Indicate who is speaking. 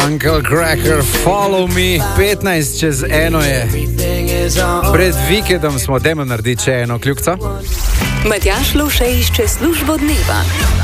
Speaker 1: Uncle Cracker, follow me, 15 čez 1 je. Pred vikendom smo, dajmo narediti še eno kljukco.
Speaker 2: Matjaž Lovšej išče službo dneva.